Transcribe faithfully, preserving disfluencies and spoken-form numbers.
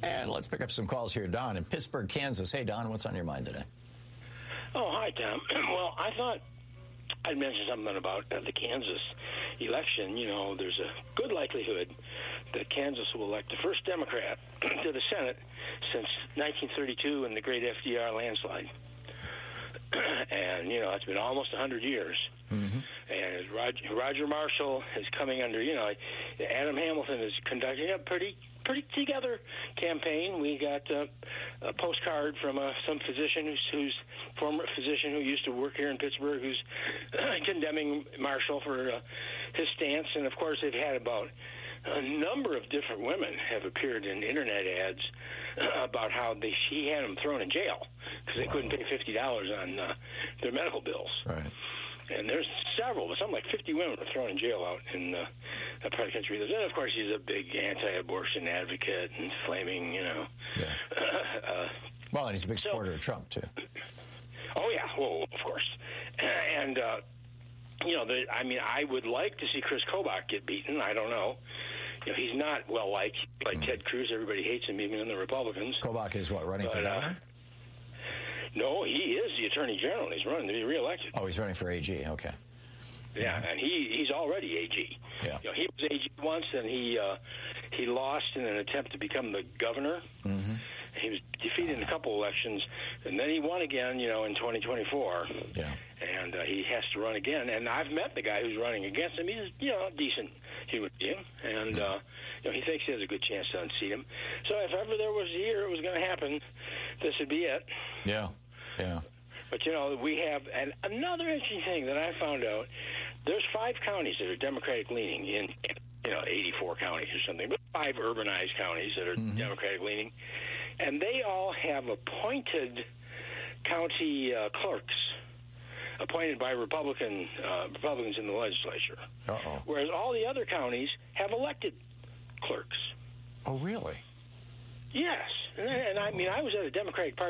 And let's pick up some calls here. Don in Pittsburgh, Kansas. Hey, Don, what's on your mind today? Oh, hi, Tom. Well, I thought I'd mention something about uh, the Kansas election. You know, there's a good likelihood that Kansas will elect the first Democrat to the Senate since nineteen thirty-two in the great F D R landslide. And, you know, it's been almost one hundred years. Mm-hmm. And Roger, Roger Marshall is coming under, you know, Adam Hamilton is conducting a pretty pretty together campaign. We got uh, a postcard from uh, some physician who's, who's former physician who used to work here in Pittsburgh who's condemning Marshall for uh, his stance. And, of course, they've had about a number of different women have appeared in Internet ads about how they, she had them thrown in jail because they wow. couldn't pay fifty dollars on uh, their medical bills. Right. And there's several, something like fifty women were thrown in jail out in uh, that part of the country. And, of course, he's a big anti-abortion advocate and flaming, you know. Yeah. uh, well, and he's a big supporter so, of Trump, too. Oh, yeah, well, of course. And, uh, you know, the, I mean, I would like to see Chris Kobach get beaten. I don't know. You know, he's not well-liked like mm. Ted Cruz. Everybody hates him, even in the Republicans. Kobach is what, running but, for governor? Uh, No, he is the attorney general. He's running to be reelected. Oh, he's running for A G. Okay. Yeah, and he he's already A G. Yeah. You know, he was A G once, and he uh, he lost in an attempt to become the governor. Mm-hmm. He was defeated in a couple elections, and then he won again. You know, in twenty twenty-four. Yeah. And uh, he has to run again. And I've met the guy who's running against him. He's you know a decent human being, and uh, you know he thinks he has a good chance to unseat him. So if ever there was a year it was going to happen, this would be it. Yeah. Yeah. But, you know, we have and another interesting thing that I found out, there's five counties that are Democratic leaning in, you know, eighty-four counties or something, but five urbanized counties that are mm-hmm. Democratic leaning. And they all have appointed county uh, clerks appointed by Republican uh, Republicans in the legislature. Uh-oh. Whereas all the other counties have elected clerks. Oh, really? Yes. And, and I mean, I was at a Democratic Party